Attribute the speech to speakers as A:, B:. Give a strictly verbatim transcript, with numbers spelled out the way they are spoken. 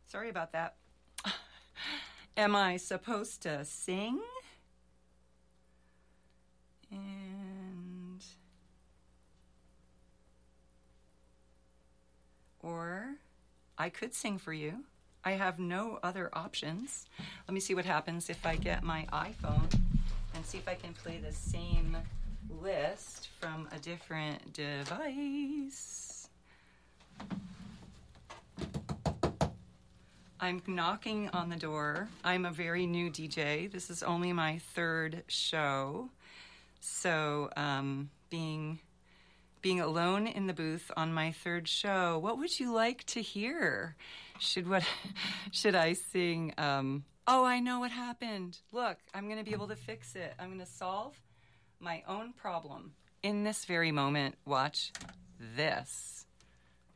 A: Sorry about that. Am I supposed to sing? And... Or I could sing for you. I have no other options. Let me see what happens if I get my iPhone and see if I can play the same list from a different device. I'm knocking on the door. I'm a very new D J. This is only my third show. So, um, being being alone in the booth on my third show, what would you like to hear? Should what should I sing? Um, oh, I know what happened. Look, I'm going to be able to fix it. I'm going to solve my own problem in this very moment. Watch this.